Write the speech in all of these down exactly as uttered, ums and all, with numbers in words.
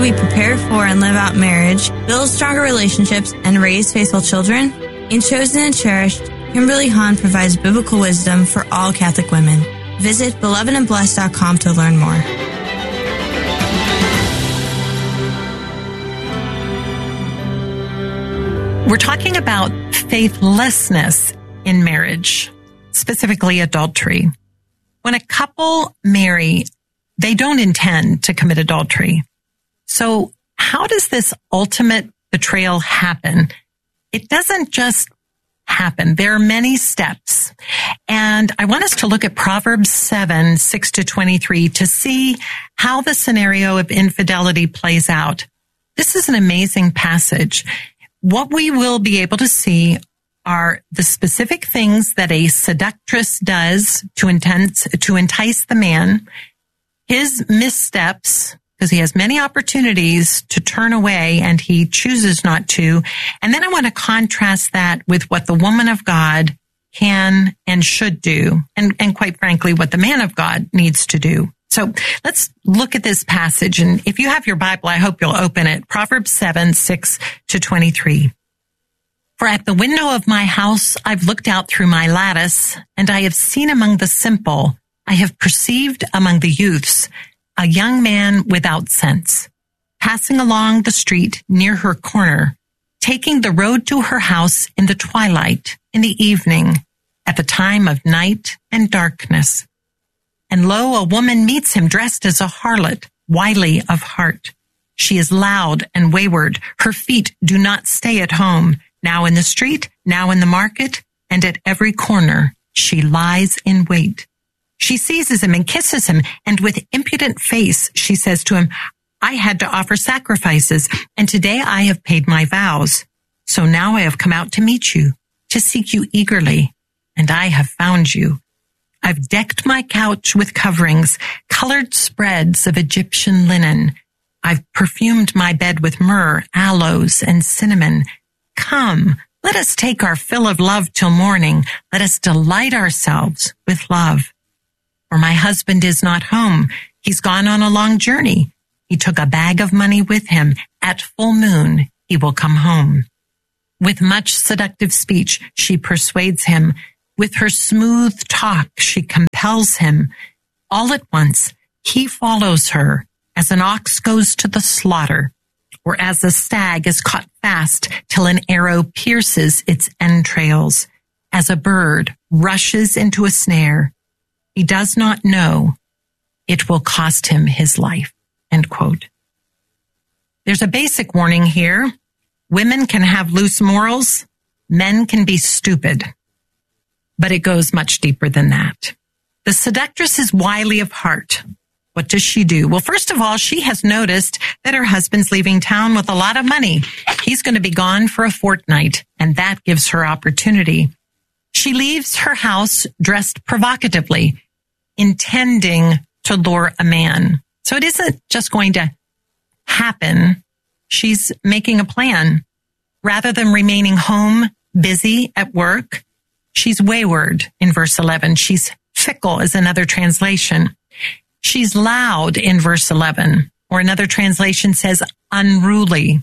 we prepare for and live out marriage, build stronger relationships, and raise faithful children? In Chosen and Cherished, Kimberly Hahn provides biblical wisdom for all Catholic women. Visit beloved and blessed dot com to learn more. We're talking about faithlessness in marriage, specifically adultery. When a couple marry, they don't intend to commit adultery. So how does this ultimate betrayal happen? It doesn't just happen. There are many steps. And I want us to look at Proverbs seven, six to twenty-three to see how the scenario of infidelity plays out. This is an amazing passage. What we will be able to see are the specific things that a seductress does to entice, to entice the man, his missteps, because he has many opportunities to turn away and he chooses not to. And then I want to contrast that with what the woman of God can and should do, and, and quite frankly, what the man of God needs to do. So let's look at this passage. And if you have your Bible, I hope you'll open it. Proverbs seven, six to twenty-three. For at the window of my house, I've looked out through my lattice, and I have seen among the simple, I have perceived among the youths, a young man without sense, passing along the street near her corner, taking the road to her house in the twilight, in the evening, at the time of night and darkness. And lo, a woman meets him dressed as a harlot, wily of heart. She is loud and wayward. Her feet do not stay at home. Now in the street, now in the market, and at every corner, she lies in wait. She seizes him and kisses him, and with impudent face, she says to him, I had to offer sacrifices, and today I have paid my vows. So now I have come out to meet you, to seek you eagerly, and I have found you. I've decked my couch with coverings, colored spreads of Egyptian linen. I've perfumed my bed with myrrh, aloes, and cinnamon. Come, let us take our fill of love till morning. Let us delight ourselves with love. For my husband is not home. He's gone on a long journey. He took a bag of money with him. At full moon, he will come home. With much seductive speech, she persuades him. With her smooth talk, she compels him. All at once, he follows her as an ox goes to the slaughter, or as a stag is caught fast till an arrow pierces its entrails, as a bird rushes into a snare. He does not know it will cost him his life. End quote. There's a basic warning here. Women can have loose morals. Men can be stupid. But it goes much deeper than that. The seductress is wily of heart. What does she do? Well, first of all, she has noticed that her husband's leaving town with a lot of money. He's going to be gone for a fortnight, and that gives her opportunity. She leaves her house dressed provocatively, intending to lure a man. So it isn't just going to happen. She's making a plan. Rather than remaining home, busy at work, she's wayward in verse eleven. She's fickle is another translation. She's loud in verse eleven, or another translation says unruly.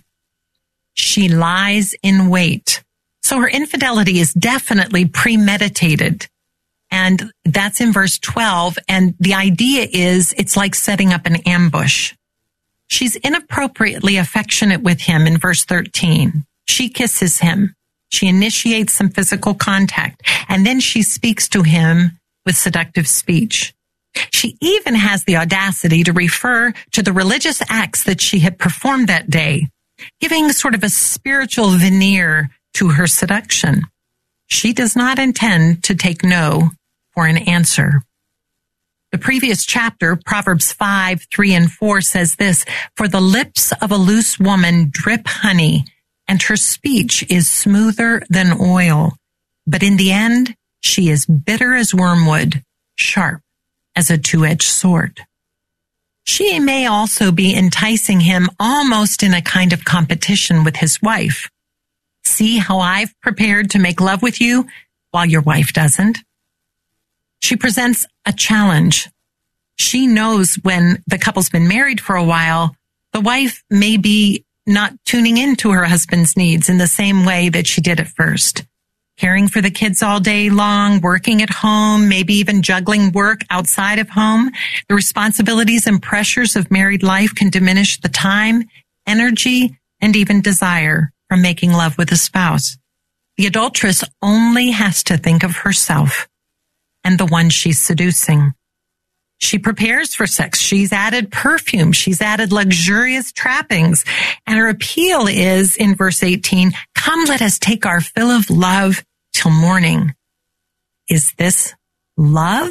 She lies in wait. So her infidelity is definitely premeditated. And that's in verse twelve. And the idea is it's like setting up an ambush. She's inappropriately affectionate with him in verse thirteen. She kisses him. She initiates some physical contact, and then she speaks to him with seductive speech. She even has the audacity to refer to the religious acts that she had performed that day, giving sort of a spiritual veneer to her seduction. She does not intend to take no for an answer. The previous chapter, Proverbs five, three and four says this, for the lips of a loose woman drip honey, and her speech is smoother than oil. But in the end, she is bitter as wormwood, sharp as a two-edged sword. She may also be enticing him almost in a kind of competition with his wife. See how I've prepared to make love with you while your wife doesn't? She presents a challenge. She knows when the couple's been married for a while The wife may be not tuning into her husband's needs in the same way that she did at first. Caring for the kids all day long, working at home, maybe even juggling work outside of home. The responsibilities and pressures of married life can diminish the time, energy, and even desire from making love with a spouse. The adulteress only has to think of herself and the one she's seducing. She prepares for sex. She's added perfume. She's added luxurious trappings. And her appeal is, in verse eighteen, come, let us take our fill of love till morning. Is this love?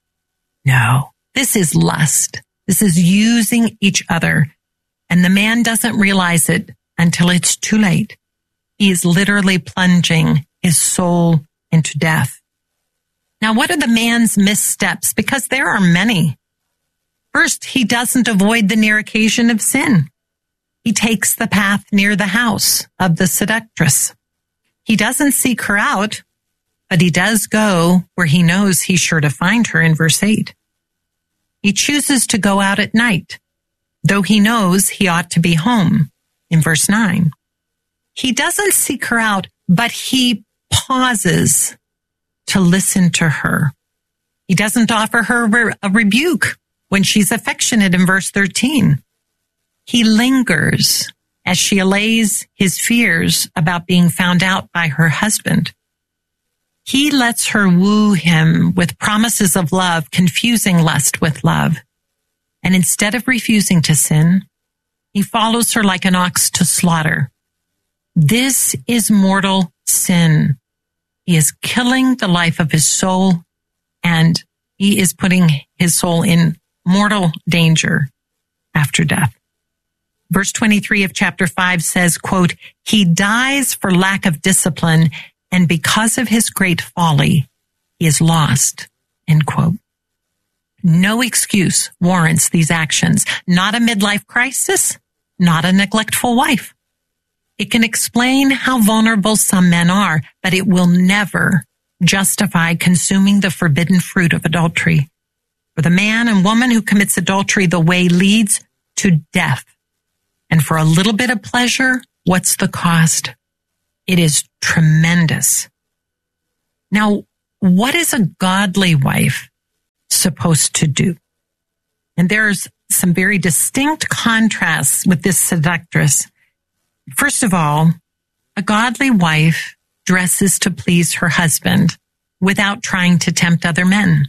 No, this is lust. This is using each other. And the man doesn't realize it until it's too late. He is literally plunging his soul into death. Now, what are the man's missteps? Because there are many. First, he doesn't avoid the near occasion of sin. He takes the path near the house of the seductress. He doesn't seek her out, but he does go where he knows he's sure to find her in verse eight. He chooses to go out at night, though he knows he ought to be home in verse nine. He doesn't seek her out, but he pauses to listen to her. He doesn't offer her a rebuke when she's affectionate in verse thirteen. He lingers as she allays his fears about being found out by her husband. He lets her woo him with promises of love, confusing lust with love. And instead of refusing to sin, he follows her like an ox to slaughter. This is mortal sin. He is killing the life of his soul, and he is putting his soul in mortal danger after death. Verse twenty-three of chapter five says, quote, he dies for lack of discipline, and because of his great folly, he is lost, end quote. No excuse warrants these actions. Not a midlife crisis, not a neglectful wife. It can explain how vulnerable some men are, but it will never justify consuming the forbidden fruit of adultery. For the man and woman who commits adultery, the way leads to death. And for a little bit of pleasure, what's the cost? It is tremendous. Now, what is a godly wife supposed to do? And there's some very distinct contrasts with this seductress. First of all, a godly wife dresses to please her husband without trying to tempt other men.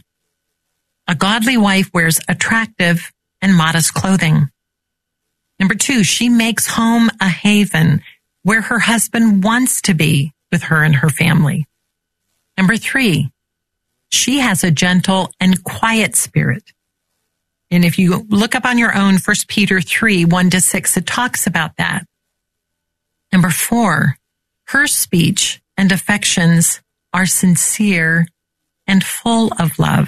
A godly wife wears attractive and modest clothing. Number two, she makes home a haven where her husband wants to be with her and her family. Number three, she has a gentle and quiet spirit. And if you look up on your own, First Peter three, one to six, it talks about that. Number four, her speech and affections are sincere and full of love.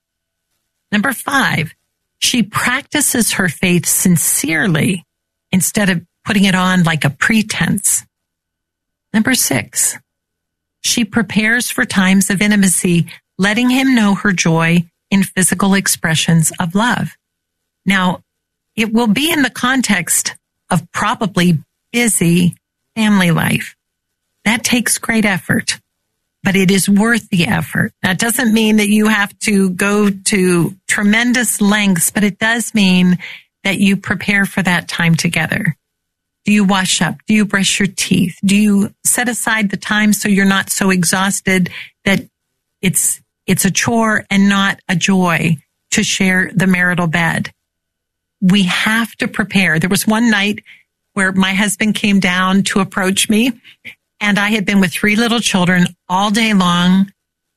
Number five, she practices her faith sincerely instead of putting it on like a pretense. Number six, she prepares for times of intimacy, letting him know her joy in physical expressions of love. Now, it will be in the context of probably busy family life. That takes great effort, but it is worth the effort. That doesn't mean that you have to go to tremendous lengths, but it does mean that you prepare for that time together. Do you wash up? Do you brush your teeth? Do you set aside the time so you're not so exhausted that it's it's a chore and not a joy to share the marital bed? We have to prepare. There was one night where my husband came down to approach me, and I had been with three little children all day long.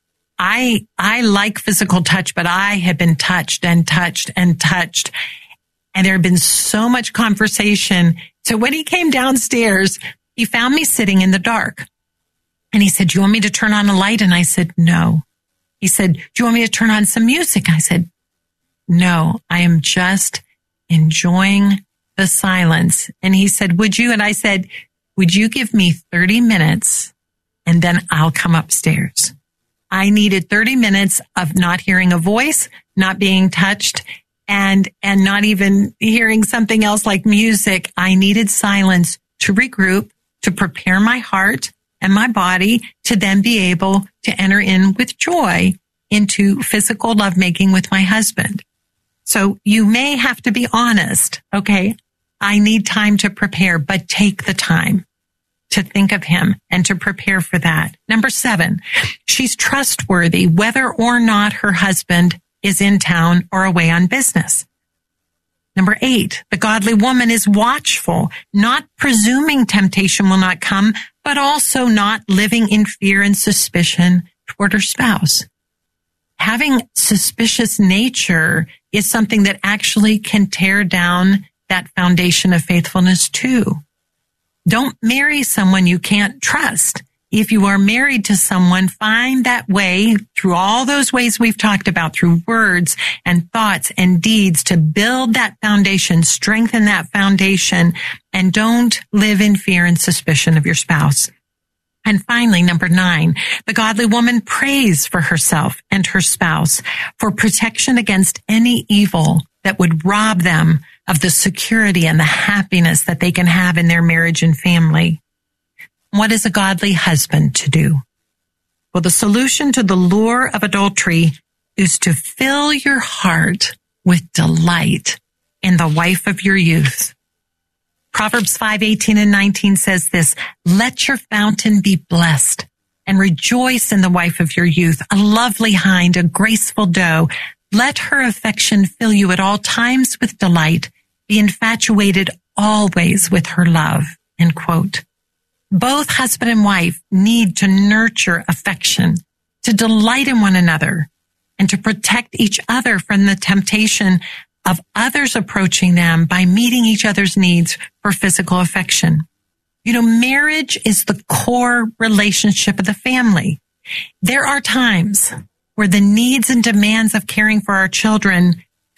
I, I like physical touch, but I had been touched and touched and touched. And there had been so much conversation. So when he came downstairs, he found me sitting in the dark. And he said, do you want me to turn on a light? And I said, no. He said, do you want me to turn on some music? I said, no, I am just enjoying the silence. And he said, would you? And I said, would you give me thirty minutes and then I'll come upstairs? I needed thirty minutes of not hearing a voice, not being touched, and, and not even hearing something else like music. I needed silence to regroup, to prepare my heart and my body to then be able to enter in with joy into physical lovemaking with my husband. So you may have to be honest. Okay. I need time to prepare, but take the time to think of him and to prepare for that. Number seven, she's trustworthy whether or not her husband is in town or away on business. Number eight, the godly woman is watchful, not presuming temptation will not come, but also not living in fear and suspicion toward her spouse. Having suspicious nature is something that actually can tear down that foundation of faithfulness too. Don't marry someone you can't trust. If you are married to someone, find that way through all those ways we've talked about, through words and thoughts and deeds, to build that foundation, strengthen that foundation, and don't live in fear and suspicion of your spouse. And finally, number nine, the godly woman prays for herself and her spouse for protection against any evil that would rob them of the security and the happiness that they can have in their marriage and family. What is a godly husband to do? Well, the solution to the lure of adultery is to fill your heart with delight in the wife of your youth. Proverbs five eighteen and nineteen says this, let your fountain be blessed and rejoice in the wife of your youth, a lovely hind, a graceful doe. Let her affection fill you at all times with delight. Be infatuated always with her love. End quote. Both husband and wife need to nurture affection, to delight in one another, and to protect each other from the temptation of others approaching them by meeting each other's needs for physical affection. You know, marriage is the core relationship of the family. There are times where the needs and demands of caring for our children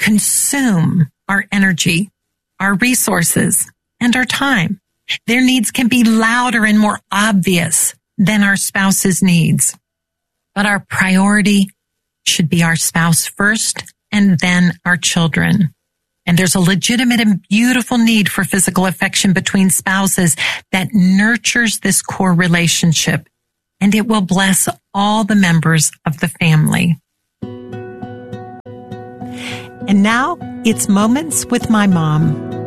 consume our energy, our resources, and our time. Their needs can be louder and more obvious than our spouse's needs. But our priority should be our spouse first and then our children. And there's a legitimate and beautiful need for physical affection between spouses that nurtures this core relationship, and it will bless all the members of the family. And now it's Moments with My Mom.